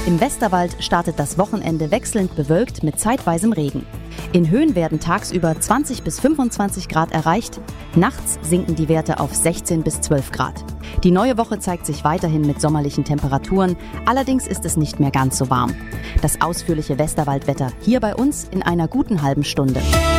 Im Westerwald startet das Wochenende wechselnd bewölkt mit zeitweisem Regen. In Höhen werden tagsüber 20 bis 25 Grad erreicht, nachts sinken die Werte auf 16 bis 12 Grad. Die neue Woche zeigt sich weiterhin mit sommerlichen Temperaturen, allerdings ist es nicht mehr ganz so warm. Das ausführliche Westerwaldwetter hier bei uns in einer guten halben Stunde.